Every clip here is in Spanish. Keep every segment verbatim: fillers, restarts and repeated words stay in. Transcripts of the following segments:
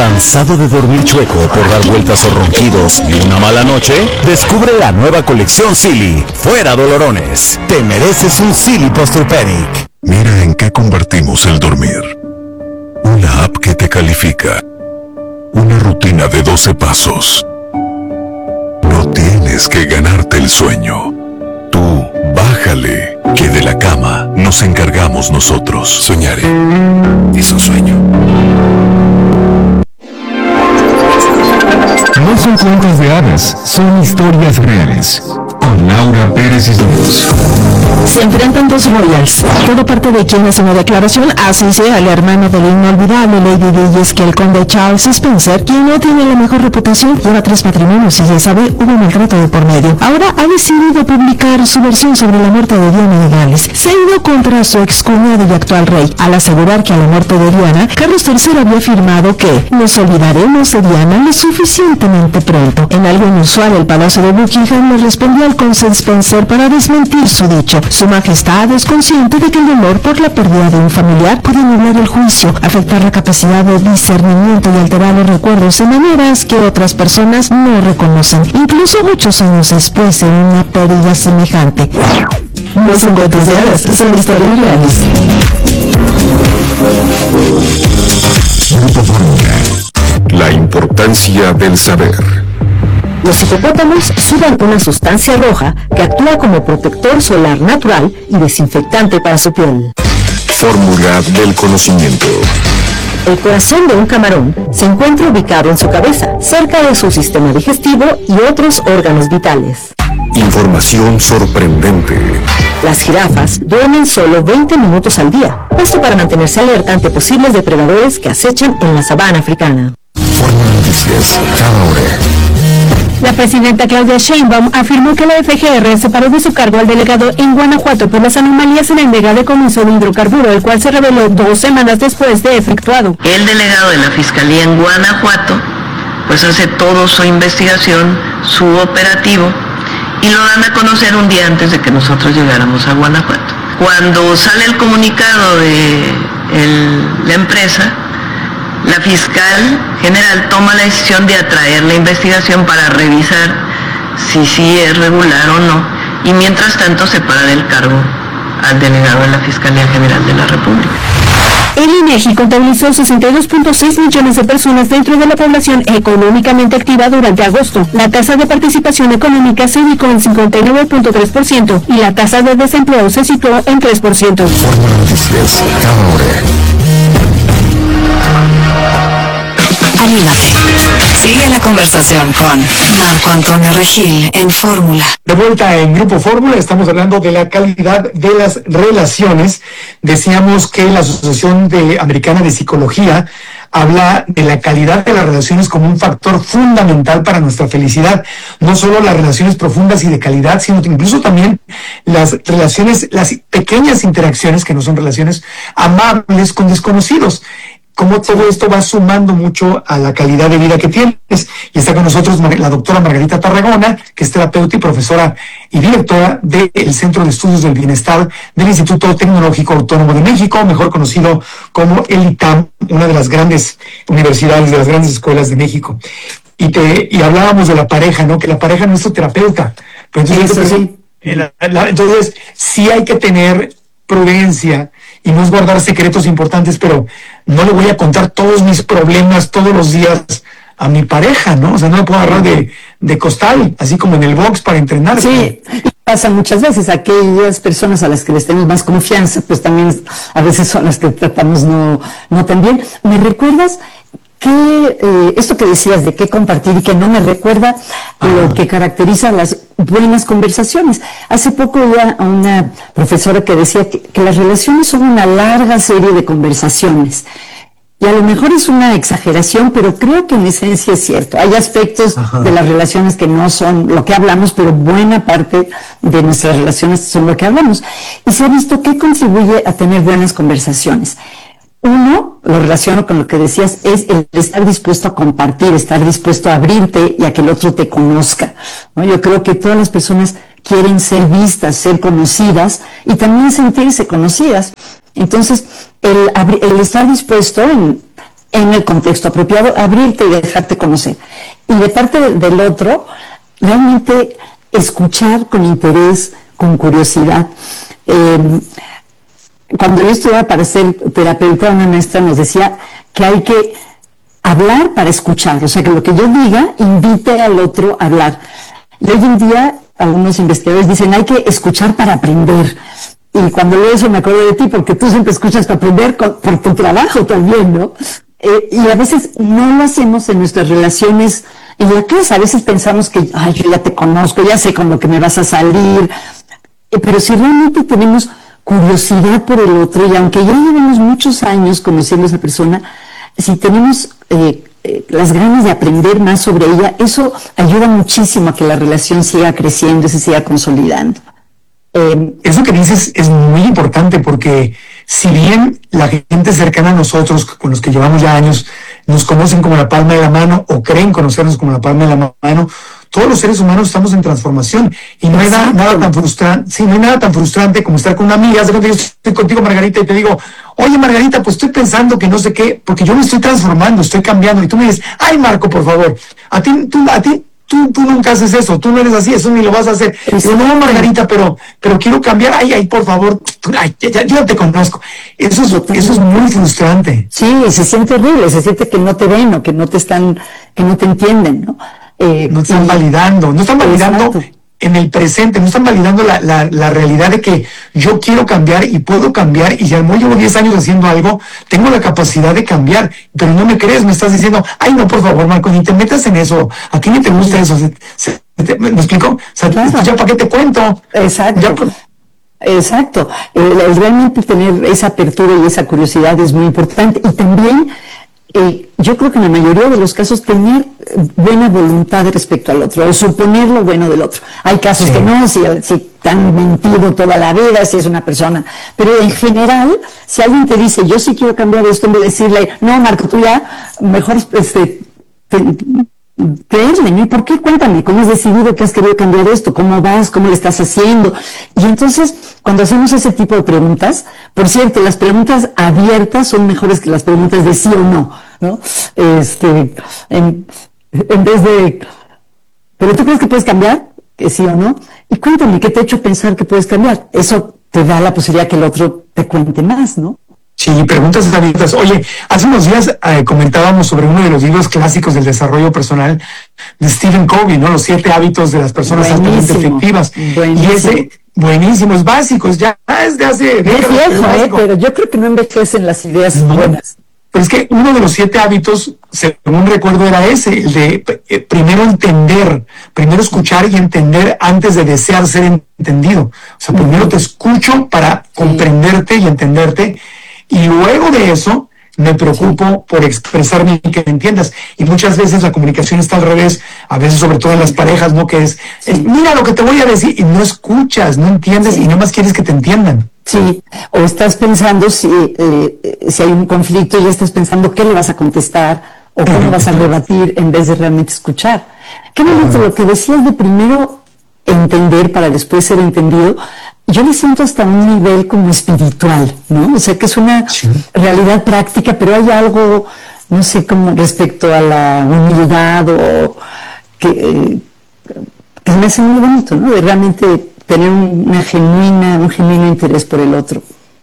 ¿Cansado de dormir chueco por dar vueltas o ronquidos y una mala noche? Descubre la nueva colección Silly. Fuera dolorones. Te mereces un Silly Posturepedic. Mira en qué convertimos el dormir. Una app que te califica. Una rutina de doce pasos. No tienes que ganarte el sueño. Tú, bájale, que de la cama nos encargamos nosotros. Soñaré. Es un sueño. No son cuentos de hadas, son historias reales. Con Laura Pérez Islas. Se enfrentan dos royals. Todo parte de quien hace una declaración, así sea el hermano del inolvidable Lady Di, y es que el conde Charles Spencer, quien no tiene la mejor reputación, lleva tres matrimonios y ya sabe, hubo maltrato de por medio. Ahora ha decidido publicar su versión sobre la muerte de Diana de Gales. Se ha ido contra su excuñado y actual rey, al asegurar que a la muerte de Diana, Carlos tercero había afirmado que nos olvidaremos de Diana lo suficientemente pronto. En algo inusual, el Palacio de Buckingham le respondió al conde Spencer para desmentir su dicho. Su majestad es consciente de que el dolor por la pérdida de un familiar puede nublar el juicio, afectar la capacidad de discernimiento y alterar los recuerdos de maneras que otras personas no reconocen, incluso muchos años después de una pérdida semejante. No son cuentos de hadas, son historias reales. Grupo Fórmula. La importancia del saber. Los hipopótamos sudan una sustancia roja que actúa como protector solar natural y desinfectante para su piel. Fórmula del conocimiento. El corazón de un camarón se encuentra ubicado en su cabeza, cerca de su sistema digestivo y otros órganos vitales. Información sorprendente. Las jirafas duermen solo veinte minutos al día, esto para mantenerse alerta ante posibles depredadores que acechan en la sabana africana. Fórmula Noticias, cada hora. La presidenta Claudia Sheinbaum afirmó que la F G R separó de su cargo al delegado en Guanajuato por las anomalías en la entrega de comiso de hidrocarburo, el cual se reveló dos semanas después de efectuado. El delegado de la Fiscalía en Guanajuato, pues hace toda su investigación, su operativo, y lo dan a conocer un día antes de que nosotros llegáramos a Guanajuato. Cuando sale el comunicado de el, la empresa, la fiscal general toma la decisión de atraer la investigación para revisar si sí es regular o no, y mientras tanto separa del cargo al delegado de la Fiscalía General de la República. El INEGI contabilizó sesenta y dos punto seis millones de personas dentro de la población económicamente activa durante agosto. La tasa de participación económica se ubicó en cincuenta y nueve punto tres por ciento y la tasa de desempleo se situó en tres por ciento. Fórmula Noticias, cada hora. Anímate. Sigue la conversación con Marco Antonio Regil en Fórmula. De vuelta en Grupo Fórmula, estamos hablando de la calidad de las relaciones. Decíamos que la Asociación de Americana de Psicología habla de la calidad de las relaciones como un factor fundamental para nuestra felicidad. No solo las relaciones profundas y de calidad, sino incluso también las relaciones, las pequeñas interacciones que no son relaciones amables con desconocidos. Cómo todo esto va sumando mucho a la calidad de vida que tienes. Y está con nosotros la doctora Margarita Tarragona, que es terapeuta y profesora y directora del Centro de Estudios del Bienestar del Instituto Tecnológico Autónomo de México, mejor conocido como el I T A M, una de las grandes universidades, de las grandes escuelas de México. Y te y hablábamos de la pareja, ¿no? Que la pareja no es tu terapeuta. Pero entonces, sí. la, la, entonces, sí hay que tener prudencia y no es guardar secretos importantes, pero no le voy a contar todos mis problemas todos los días a mi pareja, ¿no? O sea, no me puedo agarrar de, de costal, así como en el box para entrenar. Sí, pasa muchas veces. Aquellas personas a las que les tenemos más confianza, pues también a veces son las que tratamos no, no tan bien. ¿Me recuerdas que eh, esto que decías de qué compartir y que no me recuerda ah. lo que caracteriza las buenas conversaciones? Hace poco oía a una profesora que decía que, que las relaciones son una larga serie de conversaciones. Y a lo mejor es una exageración, pero creo que en esencia es cierto. Hay aspectos Ajá. de las relaciones que no son lo que hablamos, pero buena parte de nuestras relaciones son lo que hablamos. Y se ha visto qué contribuye a tener buenas conversaciones. Uno, lo relaciono con lo que decías, es el estar dispuesto a compartir, estar dispuesto a abrirte y a que el otro te conozca, ¿no? Yo creo que todas las personas quieren ser vistas, ser conocidas y también sentirse conocidas. Entonces, el, el estar dispuesto en, en el contexto apropiado, abrirte y dejarte conocer. Y de parte de, del otro, realmente escuchar con interés, con curiosidad. Eh, cuando yo estudiaba para ser terapeuta, una maestra nos decía que hay que hablar para escuchar, o sea, que lo que yo diga invite al otro a hablar. Y hoy en día, algunos investigadores dicen, hay que escuchar para aprender. Y cuando leo eso me acuerdo de ti, porque tú siempre escuchas para aprender con, por tu trabajo también, ¿no? Eh, y a veces no lo hacemos en nuestras relaciones en la casa. A veces pensamos que, ay, yo ya te conozco, ya sé con lo que me vas a salir. Eh, pero si realmente tenemos curiosidad por el otro, y aunque ya llevemos muchos años conociendo a esa persona, si tenemos eh, eh, las ganas de aprender más sobre ella, eso ayuda muchísimo a que la relación siga creciendo y se siga consolidando. Eh, eso que dices es muy importante, porque si bien la gente cercana a nosotros, con los que llevamos ya años, nos conocen como la palma de la mano o creen conocernos como la palma de la mano, todos los seres humanos estamos en transformación y no hay nada, nada tan frustrante, sí, no hay nada tan frustrante como estar con una amiga. Haz de cuenta que yo estoy contigo, Margarita, y te digo, oye, Margarita, pues estoy pensando que no sé qué, porque yo me estoy transformando, estoy cambiando, y tú me dices, ay, Marco, por favor, a ti, tú, a ti, Tú, tú nunca haces eso, tú no eres así, eso ni lo vas a hacer. Digo, no, Margarita, pero, pero quiero cambiar. Ay, ay, por favor, tú, ay, ya, ya, yo ya te conozco. Eso es, eso es muy frustrante. Sí, se siente horrible, se siente que no te ven o que no te están, que no te entienden, ¿no? Eh, no están y, validando, no están validando exacto. En el presente, no están validando la, la, la realidad de que yo quiero cambiar y puedo cambiar, y ya no llevo diez años haciendo algo, tengo la capacidad de cambiar, pero no me crees, me estás diciendo, ay, no, por favor, Marco, ni te metas en eso, a ti ni te gusta eso. Se, se, te, ¿Me explico? O sea, claro. Ya para qué te cuento. Exacto. Ya, por... Exacto. El, el realmente tener esa apertura y esa curiosidad es muy importante. Y también, eh, yo creo que en la mayoría de los casos, tener buena voluntad respecto al otro, o suponer lo bueno del otro. Hay casos sí. que no, si, si te han mentido toda la vida, si es una persona. Pero en general, si alguien te dice, yo sí quiero cambiar esto, en vez de decirle, no, Marco, tú ya, mejor este, te, creerle, ¿no? ¿Por qué? Cuéntame, ¿cómo has decidido que has querido cambiar esto? ¿Cómo vas? ¿Cómo le estás haciendo? Y entonces, cuando hacemos ese tipo de preguntas, por cierto, las preguntas abiertas son mejores que las preguntas de sí o no, ¿no? Este, en, en vez de, ¿pero tú crees que puedes cambiar? Que sí o no. Y cuéntame, ¿qué te ha hecho pensar que puedes cambiar? Eso te da la posibilidad que el otro te cuente más, ¿no? Sí, preguntas abiertas. Oye, hace unos días eh, comentábamos sobre uno de los libros clásicos del desarrollo personal de Stephen Covey, ¿no? Los siete hábitos de las personas altamente efectivas. Buenísimo. Y ese, buenísimo, es básico, es ya es de hace... Es viejo, eh, pero yo creo que no envejecen las ideas no. buenas. Pero es que uno de los siete hábitos, según recuerdo, era ese, el de eh, primero entender, primero escuchar y entender antes de desear ser entendido. O sea, primero uh-huh. te escucho para sí. comprenderte y entenderte, y luego de eso me preocupo sí. por expresarme y que me entiendas. Y muchas veces la comunicación está al revés, a veces sobre todo en las parejas, ¿no? Que es, sí. es mira lo que te voy a decir, y no escuchas, no entiendes, sí. y nada más quieres que te entiendan. Sí, o estás pensando si, eh, si hay un conflicto y ya estás pensando qué le vas a contestar o cómo vas a rebatir en vez de realmente escuchar. Qué bonito lo que decías de primero entender para después ser entendido. Yo le siento hasta un nivel como espiritual, ¿no? O sea, que es una sí. realidad práctica, pero hay algo, no sé, como respecto a la humildad o que, eh, que me hace muy bonito, ¿no? De realmente tener una genuina, un genuino interés por el otro.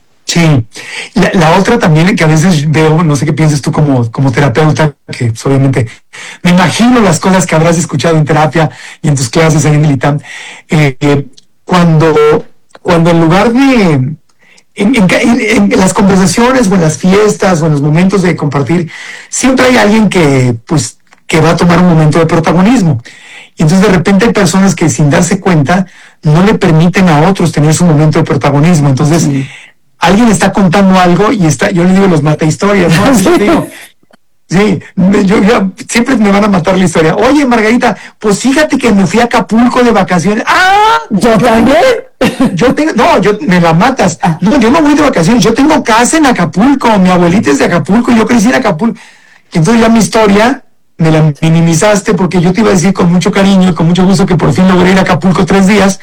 Sí. La, la otra también que a veces veo, no sé qué piensas tú como, como terapeuta, que pues, obviamente me imagino las cosas que habrás escuchado en terapia y en tus clases ahí en el I T A M, eh, eh, cuando, cuando en lugar de, en, en, en, en las conversaciones o en las fiestas o en los momentos de compartir, siempre hay alguien que, pues, que va a tomar un momento de protagonismo. Y entonces de repente hay personas que sin darse cuenta no le permiten a otros tener su momento de protagonismo. Entonces sí. alguien está contando algo y está, yo le digo los mata historias, ¿no? Así digo, sí, yo, yo, siempre me van a matar la historia. Oye, Margarita, pues fíjate que me fui a Acapulco de vacaciones. ¡Ah! Yo también. Yo tengo, no, yo me la matas. No, yo no voy de vacaciones, yo tengo casa en Acapulco, mi abuelita es de Acapulco y yo crecí en Acapulco. Entonces ya mi historia me la minimizaste porque yo te iba a decir con mucho cariño y con mucho gusto que por fin logré ir a Acapulco tres días,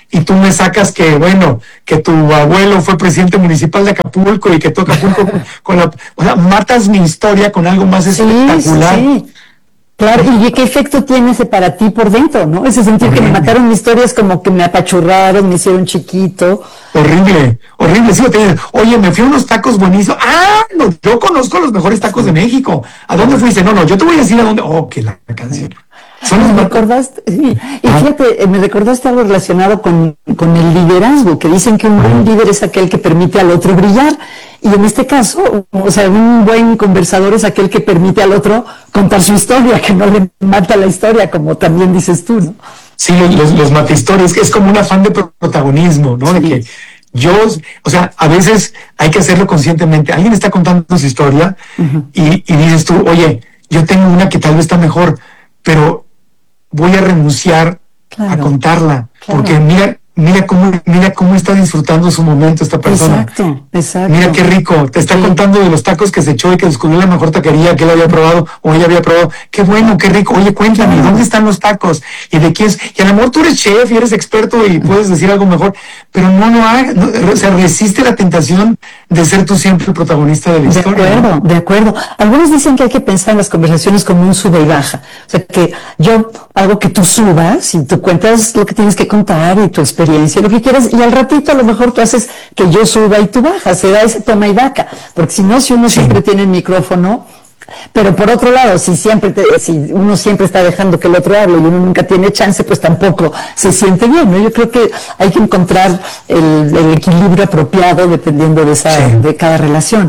y tú me sacas que, bueno, que tu abuelo fue presidente municipal de Acapulco y que tú Acapulco con, con la... O sea, matas mi historia con algo más espectacular. Sí, sí. Claro, ¿y qué efecto tiene ese para ti por dentro, no? Ese sentir horrible. Que me mataron mi historia es como que me apachurraron, me hicieron chiquito. Horrible, horrible. Sí, te dicen, oye, me fui a unos tacos buenísimos. Ah, no, yo conozco los mejores tacos de México. ¿A dónde fuiste? No, no, yo te voy a decir a dónde. Oh, que la canción. ¿Me recordaste? Sí. Y fíjate, me recordaste algo relacionado con, con el liderazgo, que dicen que un buen líder es aquel que permite al otro brillar. Y en este caso, o sea, un buen conversador es aquel que permite al otro contar su historia, que no le mata la historia, como también dices tú, ¿no? Sí, los, los mata historias, es como un afán de protagonismo, ¿no? Sí. De que yo, o sea, a veces hay que hacerlo conscientemente. Alguien está contando su historia uh-huh. y, y dices tú, oye, yo tengo una que tal vez está mejor, pero voy a renunciar claro, a contarla, claro. porque mira, mira cómo, mira cómo está disfrutando su momento esta persona. Exacto, exacto. Mira qué rico, te está sí. contando de los tacos que se echó y que descubrió la mejor taquería que él había probado o ella había probado. Qué bueno, qué rico. Oye, cuéntame, claro. ¿dónde están los tacos? ¿Y de quién es? Y a lo mejor tú eres chef y eres experto y puedes decir algo mejor, pero no lo hagas, no, o sea, resiste la tentación de ser tú siempre el protagonista de la de historia. De acuerdo, ¿no? de acuerdo. Algunos dicen que hay que pensar en las conversaciones como un sube y baja. O sea, que yo hago que tú subas y tú cuentas lo que tienes que contar y tu experiencia, lo que quieras, y al ratito a lo mejor tú haces que yo suba y tú bajas, se da ese toma y daca, porque si no, si uno sí. siempre tiene el micrófono, pero por otro lado, si siempre te, si uno siempre está dejando que el otro hable y uno nunca tiene chance, pues tampoco se siente bien, ¿no? Yo creo que hay que encontrar el, el equilibrio apropiado dependiendo de esa, sí. de cada relación.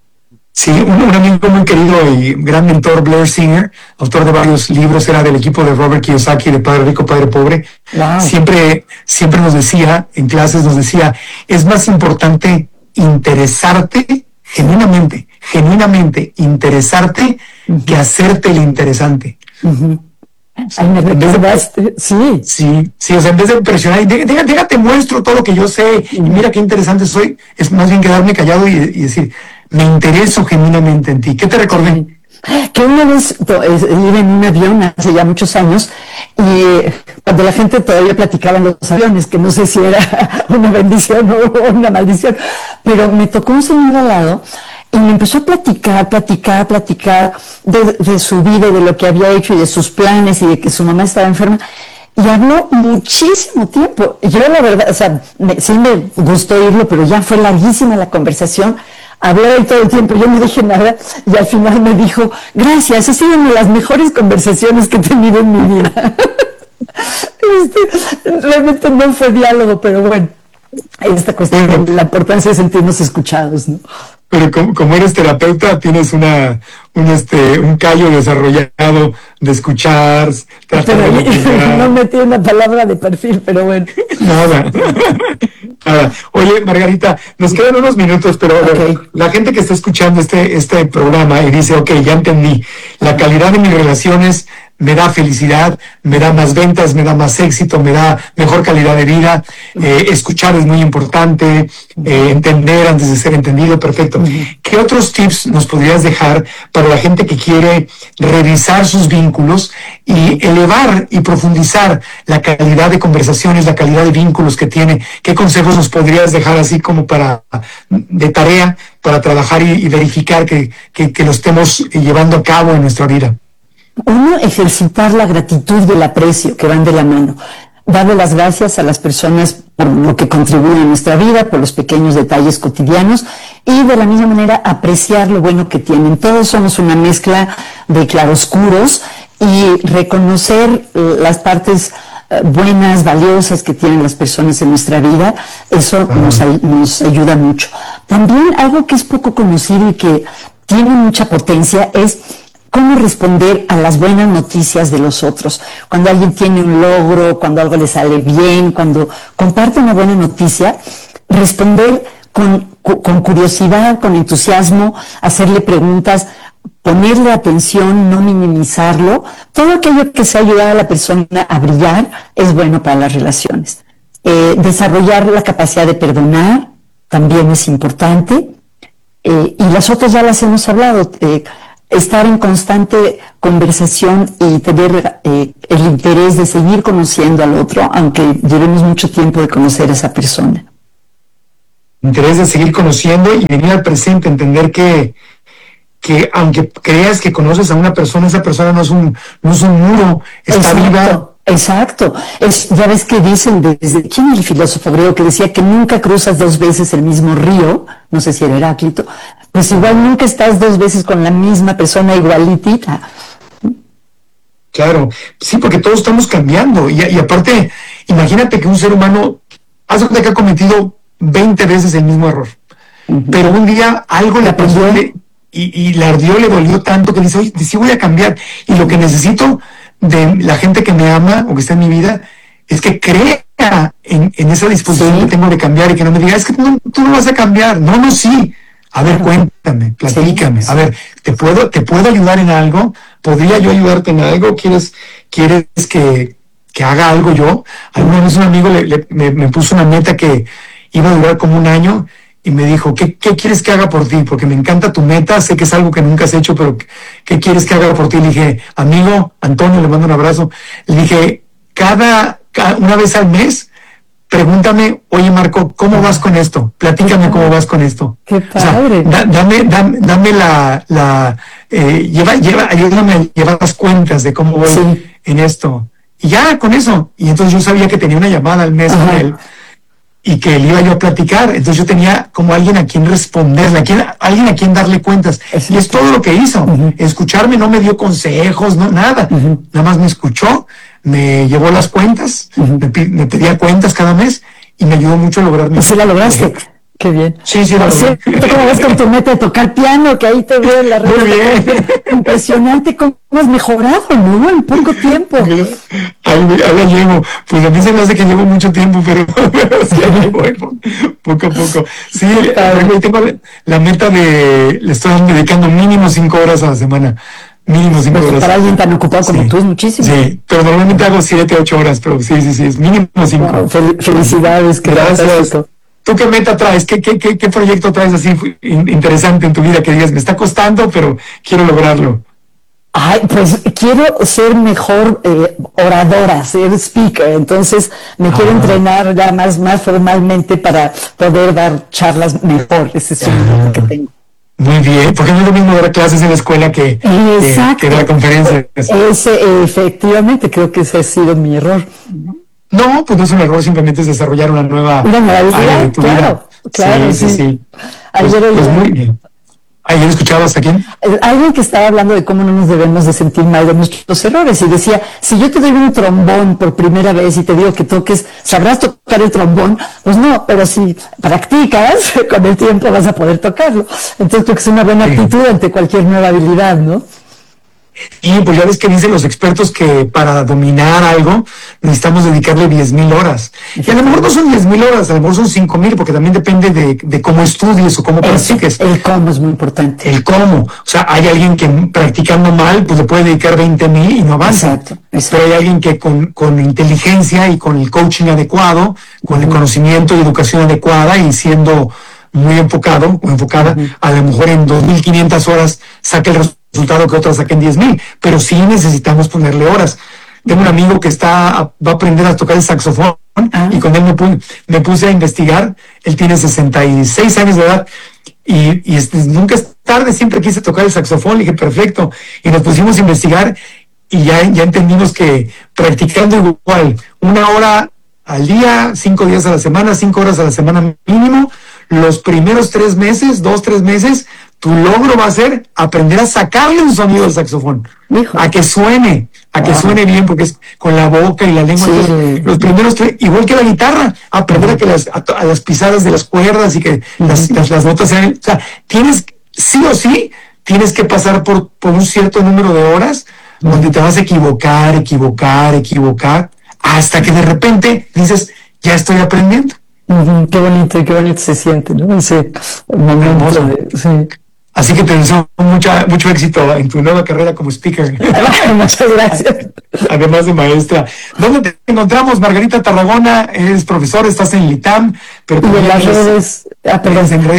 Sí, un, un amigo muy querido y gran mentor, Blair Singer, autor de varios libros, era del equipo de Robert Kiyosaki, de Padre Rico, Padre Pobre. Wow. Siempre, siempre nos decía, en clases nos decía, es más importante interesarte genuinamente, genuinamente interesarte uh-huh. que hacerte el interesante. Uh-huh. Ay, me recordaste, sí. Sí, sí, o sea, en vez de presionar, déjate, déjate muestro todo lo que yo sé y mira qué interesante soy, es más bien quedarme callado y, y decir, me intereso genuinamente en ti. ¿Qué te recordé? Que una vez iba en un avión hace ya muchos años y cuando la gente todavía platicaba en los aviones, que no sé si era una bendición o una maldición, pero me tocó un señor al lado y me empezó a platicar, platicar, platicar de, de su vida, de lo que había hecho y de sus planes y de que su mamá estaba enferma. Y habló muchísimo tiempo. Yo la verdad, o sea, me, sí me gustó oírlo, pero ya fue larguísima la conversación. Habló él todo el tiempo, yo no dije nada y al final me dijo, gracias, ha sido una de las mejores conversaciones que he tenido en mi vida. Este, realmente no fue diálogo, pero bueno, esta cuestión de la importancia de sentirnos escuchados, ¿no? Pero como, como eres terapeuta, tienes una, un, este, un callo desarrollado de escuchar, tratar pero, de no metí una palabra de perfil, pero bueno. Nada. Nada. Oye, Margarita, nos quedan unos minutos, pero a ver, okay. La gente que está escuchando este, este programa y dice, ok, ya entendí, la calidad de mis relaciones me da felicidad, me da más ventas, me da más éxito, me da mejor calidad de vida, eh, escuchar es muy importante, eh, entender antes de ser entendido, perfecto. ¿Qué otros tips nos podrías dejar para la gente que quiere revisar sus vínculos y elevar y profundizar la calidad de conversaciones, la calidad de vínculos que tiene? ¿Qué consejos nos podrías dejar así como para, de tarea, para trabajar y, y verificar que, que, que lo estemos llevando a cabo en nuestra vida? Uno, ejercitar la gratitud y el aprecio que van de la mano. Darle las gracias a las personas por lo que contribuyen a nuestra vida, por los pequeños detalles cotidianos y de la misma manera apreciar lo bueno que tienen. Todos somos una mezcla de claroscuros y reconocer las partes buenas, valiosas que tienen las personas en nuestra vida, eso nos, nos ayuda mucho. También algo que es poco conocido y que tiene mucha potencia es cómo responder a las buenas noticias de los otros. Cuando alguien tiene un logro, cuando algo le sale bien, cuando comparte una buena noticia, responder con, con curiosidad, con entusiasmo, hacerle preguntas, ponerle atención, no minimizarlo. Todo aquello que sea ayudar a la persona a brillar es bueno para las relaciones. Eh, desarrollar la capacidad de perdonar también es importante. Eh, y las otras ya las hemos hablado. Eh, estar en constante conversación y tener eh, el interés de seguir conociendo al otro, aunque llevemos mucho tiempo de conocer a esa persona. Interés de seguir conociendo y venir al presente, entender que, que aunque creas que conoces a una persona, esa persona no es un, no es un muro, está Exacto. viva. Exacto. Es, ya ves que dicen desde, ¿quién es el filósofo griego que decía que nunca cruzas dos veces el mismo río? No sé si era Heráclito. Pues igual nunca estás dos veces con la misma persona igualitita. Claro, sí, porque todos estamos cambiando. Y, y aparte, imagínate que un ser humano hace cuenta que ha cometido veinte veces el mismo error. Uh-huh. Pero un día algo le pasó y, y le ardió, le dolió tanto que dice, oye, sí voy a cambiar. Y lo que necesito de la gente que me ama o que está en mi vida es que crea en, en esa disposición sí. que tengo de cambiar y que no me diga, es que no, tú no vas a cambiar. No, no, sí. A ver, cuéntame, platícame. Sí. A ver, ¿te puedo, te puedo ayudar en algo? ¿Podría yo ayudarte en algo? ¿Quieres, quieres que, que haga algo yo? Alguna vez un amigo le, le, me, me puso una meta que iba a durar como un año y me dijo, ¿qué, ¿qué quieres que haga por ti? Porque me encanta tu meta, sé que es algo que nunca has hecho, pero ¿qué quieres que haga por ti? Le dije, amigo, Antonio, le mando un abrazo. Le dije, cada, cada una vez al mes, pregúntame, oye Marco, ¿cómo vas con esto? Platícame cómo vas con esto. Qué padre. O sea, da, dame, dame, dame la, la eh, lleva, lleva, ayúdame a llevar las cuentas de cómo voy sí. en esto. Y ya, con eso. Y entonces yo sabía que tenía una llamada al mes Ajá. con él. Y que le iba yo a platicar, entonces yo tenía como alguien a quien responderle, a quien, alguien a quien darle cuentas, es y es todo lo que hizo, uh-huh. escucharme, no me dio consejos, no, nada, uh-huh. nada más me escuchó, me llevó las cuentas, uh-huh. me, me pedía cuentas cada mes, y me ayudó mucho a lograr mi... ¿Y si la lograste? Qué bien. Sí, sí, la logré. ¿Cómo ves con tu meta de tocar piano? Que ahí te veo en la red. Muy bien. Impresionante cómo has mejorado, ¿no? En poco tiempo. Ahí, ahí llevo. Pues a mí se me hace que llevo mucho tiempo, pero, pero sí, ahí voy, poco a poco. Sí, ahí tengo la meta de... Le estoy dedicando mínimo cinco horas a la semana. Mínimo cinco pues horas. Para alguien tan ocupado como sí. tú es muchísimo. Sí, pero normalmente hago siete, ocho horas, pero sí, sí, sí, es mínimo cinco. Wow, fel- felicidades. Gracias. ¿Tú qué meta traes? ¿Qué, qué, qué, qué proyecto traes así interesante en tu vida que digas, me está costando, pero quiero lograrlo? Ay, pues quiero ser mejor eh, oradora, ser speaker, entonces me ah. quiero entrenar ya más, más formalmente para poder dar charlas mejor, ese es un ah. que tengo. Muy bien, porque no es lo mismo dar clases en la escuela que, que, que dar conferencias. Ese, efectivamente, creo que ese ha sido mi error. No, pues no es un error, simplemente es desarrollar una nueva una área de tu claro, vida. Claro, sí, sí, sí. sí. Ayer pues, pues muy bien. ¿Ayer escuchabas a quién? Alguien que estaba hablando de cómo no nos debemos de sentir mal de nuestros errores y decía, si yo te doy un trombón por primera vez y te digo que toques, ¿sabrás tocar el trombón? Pues no, pero si practicas, con el tiempo vas a poder tocarlo. Entonces creo que es una buena sí. actitud ante cualquier nueva habilidad, ¿no? Y pues ya ves que dicen los expertos que para dominar algo necesitamos dedicarle diez mil horas. Y a lo mejor no son diez mil horas, a lo mejor son cinco mil, porque también depende de, de cómo estudies o cómo practiques. El cómo es muy importante. El cómo. O sea, hay alguien que practicando mal, pues le puede dedicar veinte mil y no avanza. Exacto, exacto. Pero hay alguien que con, con inteligencia y con el coaching adecuado, con uh-huh. el conocimiento y educación adecuada y siendo muy enfocado o enfocada, uh-huh. a lo mejor en dos mil quinientas horas saca el resultado resultado que otros saquen diez mil, pero sí necesitamos ponerle horas. Tengo un amigo que está va a aprender a tocar el saxofón ah. y con él me, pu- me puse a investigar. Él tiene sesenta y seis años de edad y, y este, nunca es tarde, siempre quise tocar el saxofón. Le dije, perfecto. Y nos pusimos a investigar y ya, ya entendimos que practicando igual una hora al día, cinco días a la semana, cinco horas a la semana mínimo, los primeros tres meses, dos, tres meses, tu logro va a ser aprender a sacarle un sonido al saxofón, Hijo. a que suene, a que wow. suene bien, porque es con la boca y la lengua. Sí. Entonces, los primeros tres, igual que la guitarra, aprender uh-huh. a que las, a, a las pisadas de las cuerdas y que uh-huh. las, las, las notas sean, o sea, tienes, sí o sí, tienes que pasar por, por un cierto número de horas uh-huh. donde te vas a equivocar, equivocar, equivocar, hasta que de repente dices, ya estoy aprendiendo. Uh-huh. Qué bonito, qué bonito se siente, ¿no? Ese momento de, sí. Así que te deseo mucha, mucho éxito en tu nueva carrera como speaker. Muchas gracias. Además de maestra. ¿Dónde te encontramos, Margarita Tarragona? Eres profesor, estás en el I T A M, pero y en las redes, apenas en red.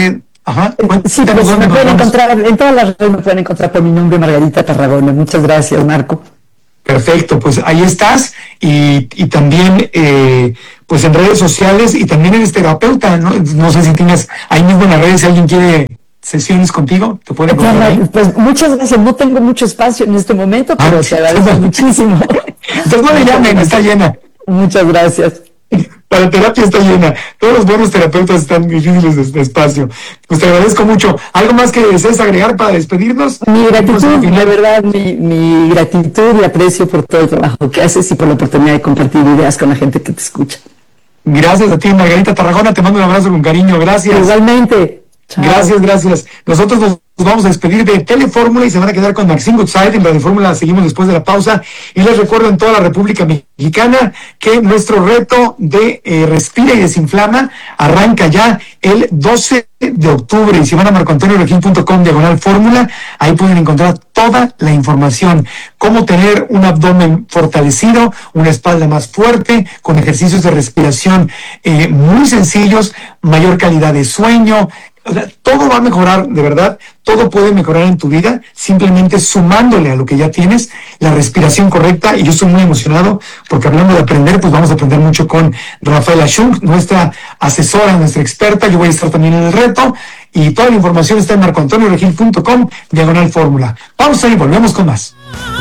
Ajá. Sí, pues me pueden encontrar, en todas las redes me pueden encontrar por mi nombre, Margarita Tarragona. Muchas gracias, Marco. Perfecto, pues ahí estás, y, y también eh, pues en redes sociales, y también eres terapeuta, ¿no? No sé si tienes ahí mismo en las redes, si alguien quiere sesiones contigo, te puede encontrar ahí. Pues muchas gracias, no tengo mucho espacio en este momento, pero ah, te agradezco muchísimo. Entonces no le llamen, está llena. Muchas gracias. La terapia está llena. Todos los buenos terapeutas están difíciles de, de espacio. Pues te agradezco mucho. ¿Algo más que desees agregar para despedirnos? Mi gratitud, de verdad, mi, mi gratitud y aprecio por todo el trabajo que haces y por la oportunidad de compartir ideas con la gente que te escucha. Gracias a ti, Margarita Tarragona. Te mando un abrazo con cariño. Gracias. Igualmente. Chao. Gracias, gracias. Nosotros nos vamos a despedir de Telefórmula y se van a quedar con Maxine Goodside. En Radio Fórmula seguimos después de la pausa. Y les recuerdo en toda la República Mexicana que nuestro reto de eh, Respira y Desinflama arranca ya el doce de octubre. Y si van a marco antonio regil punto com diagonal fórmula, ahí pueden encontrar toda la información. Cómo tener un abdomen fortalecido, una espalda más fuerte, con ejercicios de respiración eh, muy sencillos, mayor calidad de sueño. O sea, todo va a mejorar, de verdad, todo puede mejorar en tu vida, simplemente sumándole a lo que ya tienes, la respiración correcta, y yo estoy muy emocionado, porque hablando de aprender, pues vamos a aprender mucho con Rafaela Schunk, nuestra asesora, nuestra experta. Yo voy a estar también en el reto, y toda la información está en marco antonio regil punto com diagonal fórmula. Pausa y volvemos con más.